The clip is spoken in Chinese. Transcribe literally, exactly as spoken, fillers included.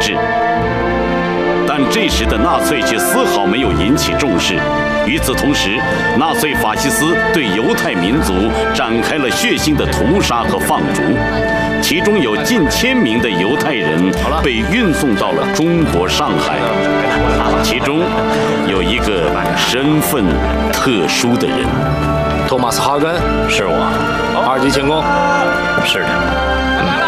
制。但这时的纳粹却丝毫没有引起重视。与此同时，纳粹法西斯对犹太民族展开了血腥的屠杀和放逐，其中有近千名的犹太人被运送到了中国上海，其中有一个身份特殊的人。 托马斯·哈根是我，二级进攻，是的。